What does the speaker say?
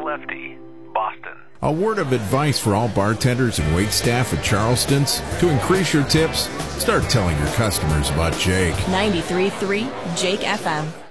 Lefty, Boston. A word of advice for all bartenders and wait staff at Charleston's. To increase your tips, start telling your customers about Jake. 93.3 Jake FM.